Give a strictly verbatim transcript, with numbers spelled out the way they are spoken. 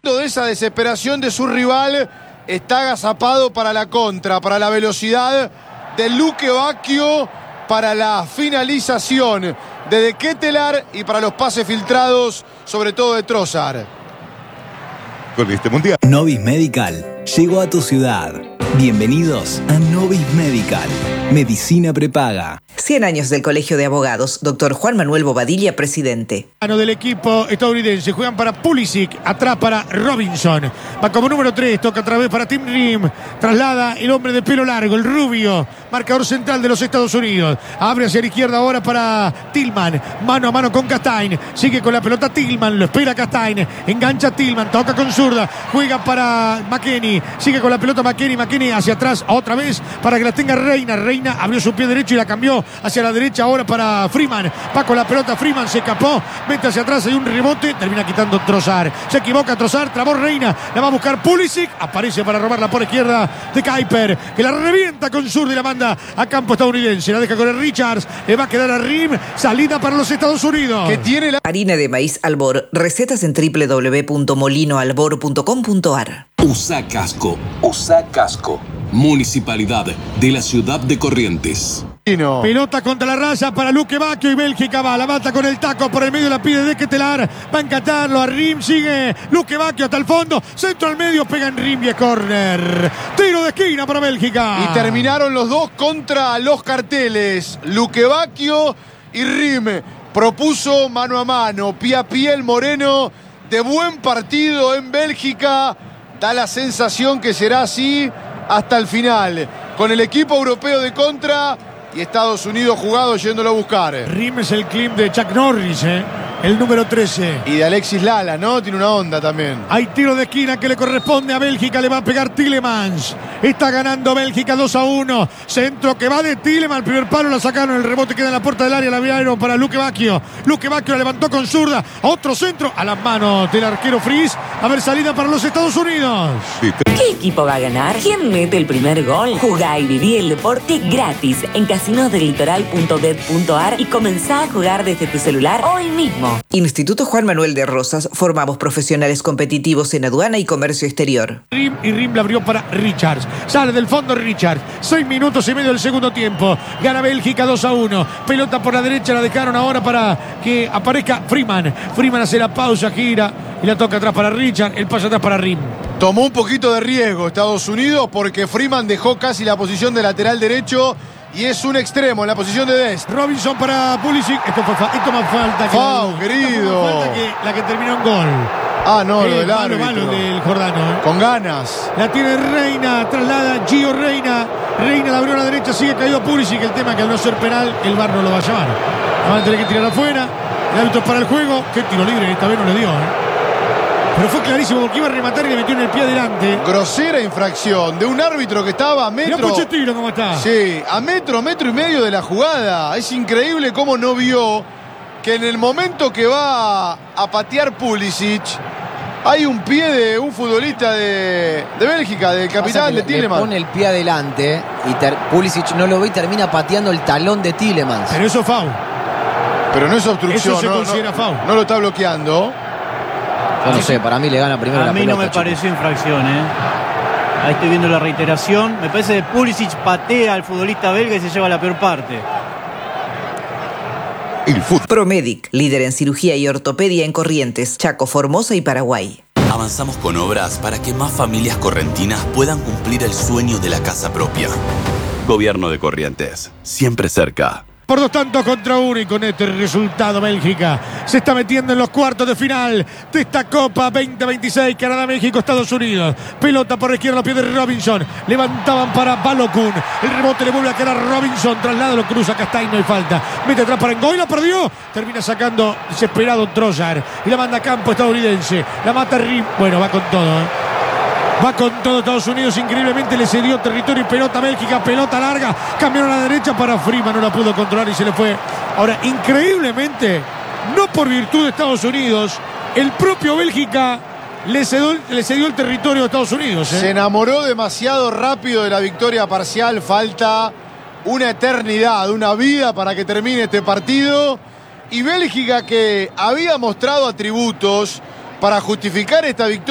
De esa desesperación de su rival, está agazapado para la contra, para la velocidad de Luque Bacchio, para la finalización de De Ketelaere y para los pases filtrados, sobre todo de Trossard. Con este mundial. Novis Medical llegó a tu ciudad. Bienvenidos a Novis Medical, medicina prepaga. cien años del Colegio de Abogados, doctor Juan Manuel Bobadilla, presidente. Del equipo estadounidense, juegan para Pulisic, atrás para Robinson. Va como número tres, toca otra vez para Tim Ream. Traslada el hombre de pelo largo, el rubio, marcador central de los Estados Unidos. Abre hacia la izquierda ahora para Tillman. Mano a mano con Castagne. Sigue con la pelota Tillman, lo espera Castagne. Engancha Tillman, toca con zurda. Juega para McKennie. Sigue con la pelota McKennie. McKennie hacia atrás otra vez para que la tenga Reina. Reina abrió su pie derecho y la cambió hacia la derecha ahora para Freeman. Va con la pelota Freeman, se escapó. Mete hacia atrás, hay un rebote. Termina quitando Trossard. Se equivoca Trossard, trabó Reina. La va a buscar Pulisic. Aparece para robarla por izquierda de Kuiper, que la revienta con zurda y la manda a campo estadounidense. La deja con el Richards. Le va a quedar a Rim. Salida para los Estados Unidos. Que tiene la Harina de maíz Albor. Recetas en doble u doble u doble u punto molino albor punto com punto ar. Usa casco. Usa casco. Municipalidad de la ciudad de Corrientes. Pelota contra la raya para Luque Bacchio y Bélgica va, la mata con el taco por el medio, la pide De Ketelaere, va a encatarlo a Rim, sigue Luque Bacchio hasta el fondo, centro al medio, pega en Rim y es córner. Tiro de esquina para Bélgica. Y terminaron los dos contra los carteles. Luque Bacchio y Rim. Propuso mano a mano, pie a pie el Moreno, de buen partido en Bélgica. Da la sensación que será así hasta el final. Con el equipo europeo de contra y Estados Unidos jugado yéndolo a buscar. Rim es el clip de Chuck Norris, ¿eh? El número trece. Y de Alexis Lala, ¿no? Tiene una onda también. Hay tiro de esquina que le corresponde a Bélgica. Le va a pegar Tielemans. Está ganando Bélgica dos a uno. Centro que va de Tielemans. El primer palo la sacaron. El rebote queda en la puerta del área. La vieron para Luque Bacchio. Luque Bacchio la levantó con zurda. Otro centro a las manos del arquero Fries. A ver, salida para los Estados Unidos. ¿Qué equipo va a ganar? ¿Quién mete el primer gol? Jugá y viví el deporte gratis en casinos del litoral punto bet punto ar y comenzá a jugar desde tu celular hoy mismo. Instituto Juan Manuel de Rosas, formamos profesionales competitivos en aduana y comercio exterior. Rim y Rim la abrió para Richards. Sale del fondo Richards. Seis minutos y medio del segundo tiempo. Gana Bélgica dos a uno. Pelota por la derecha, la dejaron ahora para que aparezca Freeman. Freeman hace la pausa, gira y la toca atrás para Richards. El pase atrás para Rim. Tomó un poquito de riesgo Estados Unidos porque Freeman dejó casi la posición de lateral derecho. Y es un extremo en la posición de Dest. Robinson para Pulisic. Esto, fue fa esto más falta que Fau, la, querido. Falta que la que terminó en gol. Ah, no, eh, lo del malo, árbitro. malo del Jordano. ¿eh? Con ganas. La tiene Reina, traslada Gio Reina. Reina la abrió a la derecha, sigue caído Pulisic. El tema es que al no ser penal, el V A R no lo va a llamar. Van a tener que tirar afuera. El árbitro para el juego. Qué tiro libre, esta vez no le dio. ¿eh? Pero fue clarísimo porque iba a rematar y le metió en el pie adelante. Grosera infracción de un árbitro que estaba a metro. Mirá Pochettino cómo está. Sí, a metro, metro y medio de la jugada. Es increíble cómo no vio que en el momento que va a patear Pulisic hay un pie de un futbolista de, de Bélgica, del capitán de Tielemans. Le pone el pie adelante y ter, Pulisic no lo ve y termina pateando el talón de Tielemans. Pero eso es foul. Pero no es obstrucción. Eso se no, considera no, foul. No lo está bloqueando. Yo no sé, para mí le gana primero a la pelota. A mí no me chico. pareció infracción, ¿eh? Ahí estoy viendo la reiteración. Me parece que Pulisic patea al futbolista belga y se lleva la peor parte. El fútbol. Promedic, líder en cirugía y ortopedia en Corrientes, Chaco, Formosa y Paraguay. Avanzamos con obras para que más familias correntinas puedan cumplir el sueño de la casa propia. Gobierno de Corrientes, siempre cerca. Por dos tantos contra uno y con este resultado Bélgica se está metiendo en los cuartos de final de esta Copa veinte veintiséis, Canadá, México, Estados Unidos. Pelota por la izquierda, los pies de Robinson. Levantaban para Balogun. El rebote le vuelve a quedar a Robinson. Traslado, lo cruza Castagne, no hay falta. Mete atrás para Ngoy, la perdió. Termina sacando desesperado Trossard. Y la manda a campo estadounidense. La mata Rim. Bueno, va con todo, ¿eh? Va con todo Estados Unidos, increíblemente le cedió territorio y pelota a Bélgica, pelota larga, cambiaron a la derecha para Freeman, no la pudo controlar y se le fue. Ahora, increíblemente, no por virtud de Estados Unidos, el propio Bélgica le cedió, le cedió el territorio a Estados Unidos. ¿eh? Se enamoró demasiado rápido de la victoria parcial, falta una eternidad, una vida para que termine este partido. Y Bélgica, que había mostrado atributos para justificar esta victoria.